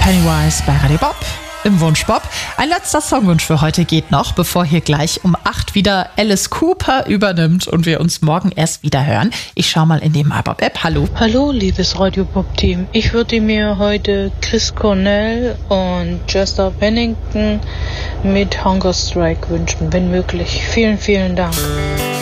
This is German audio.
Pennywise bei Radio Bob im Wunschbob. Ein letzter Songwunsch für heute geht noch, bevor hier gleich um 8 wieder Alice Cooper übernimmt und wir uns morgen erst wieder hören. Ich schau mal in die MyBob-App. Hallo. Hallo, liebes Radio Bob-Team. Ich würde mir heute Chris Cornell und Chester Bennington mit Hunger Strike wünschen, wenn möglich. Vielen, vielen Dank.